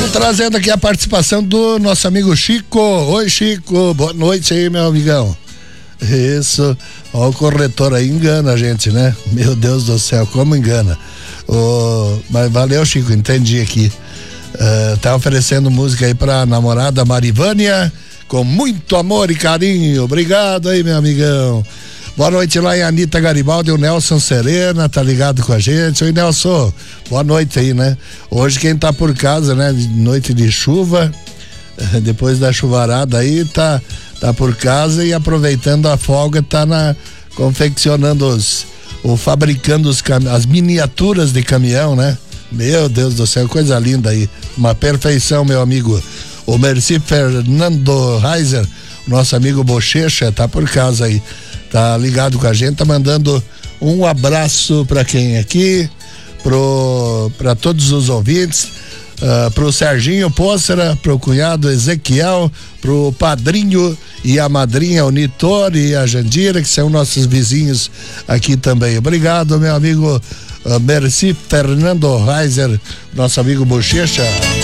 Vamos trazendo aqui a participação do nosso amigo Chico. Oi, Chico, boa noite aí, meu amigão. Isso, ó, o corretor aí engana a gente, né? Meu Deus do céu, como engana. Mas valeu, Chico, entendi aqui. Tá oferecendo música aí pra namorada Marivânia, com muito amor e carinho. Obrigado aí, meu amigão. Boa noite lá em Anitta Garibaldi, o Nelson Serena tá ligado com a gente. Oi, Nelson, boa noite aí, né? Hoje quem tá por casa, né? Noite de chuva, depois da chuvarada aí, tá por casa e aproveitando a folga, tá confeccionando fabricando as miniaturas de caminhão, né? Meu Deus do céu, coisa linda aí, uma perfeição, meu amigo. O Merci Fernando Reiser, nosso amigo Bochecha, tá por casa aí, tá ligado com a gente, tá mandando um abraço pra quem aqui, pra todos os ouvintes, pro Serginho Pócera, pro cunhado Ezequiel, pro padrinho e a madrinha, o Nitor e a Jandira, que são nossos vizinhos aqui também. Obrigado, meu amigo Merci Fernando Reiser, nosso amigo Bochecha.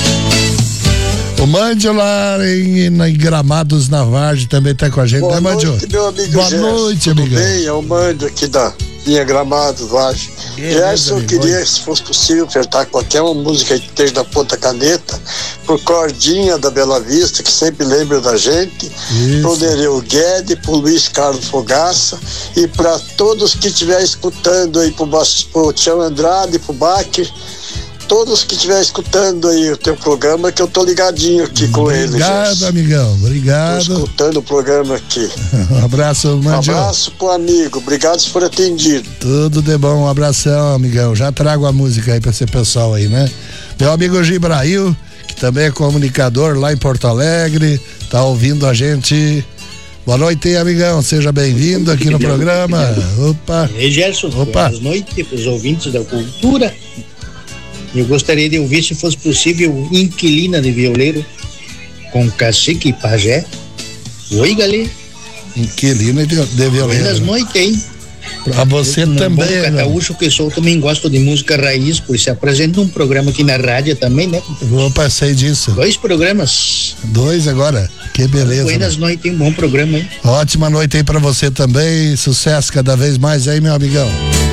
O Mândio lá em Gramados, na Vargem, também tá com a gente, boa né, Mândio? Boa noite, meu amigo Boa Gerson. Noite, amigão. Tudo bem? É o Mândio aqui da linha Gramados, Vargem. Gerson, eu queria, se fosse possível, apertar qualquer uma música que esteja na ponta caneta, pro Cordinha da Bela Vista, que sempre lembra da gente, pro Nereu Guedes, pro Luiz Carlos Fogaça, e para todos que estiver escutando aí, pro Tião Andrade, pro Baque, todos que estiver escutando aí o teu programa, que eu tô ligadinho aqui com ele. Obrigado, amigão, obrigado. Tô escutando o programa aqui. Um abraço, Mândio. Um abraço pro amigo, obrigado por atendido. Tudo de bom, um abração, amigão. Já trago a música aí pra esse pessoal aí, né? Meu amigo Gibrail, que também é comunicador lá em Porto Alegre, tá ouvindo a gente. Boa noite, amigão, seja bem-vindo aqui no programa. Opa. E aí, Gerson, boas noites pros ouvintes da cultura. Eu gostaria de ouvir, se fosse possível, Inquilina de Violeiro, com Cacique e Pajé. Oi, galera. Inquilina de Violeiro. Buenas noites, hein? Pra você eu, também, né? Cataúcho, que sou, também gosto de música raiz, por isso apresenta um programa aqui na rádio também, né? Opa, sei disso. 2 programas. 2 agora, que beleza. Buenas noites, hein? Bom programa, hein? Ótima noite aí pra você também, sucesso cada vez mais aí, meu amigão.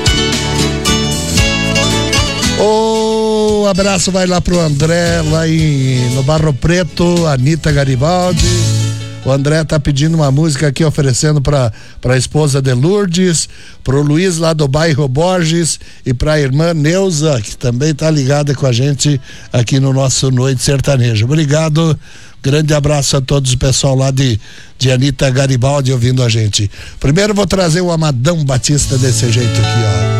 Um abraço vai lá pro André, lá no Barro Preto, Anitta Garibaldi. O André tá pedindo uma música aqui, oferecendo pra esposa de Lourdes, pro Luiz lá do bairro Borges e pra irmã Neuza, que também tá ligada com a gente aqui no nosso Noite Sertaneja. Obrigado, grande abraço a todos o pessoal lá de Anitta Garibaldi ouvindo a gente. Primeiro vou trazer o Amadão Batista desse jeito aqui, ó.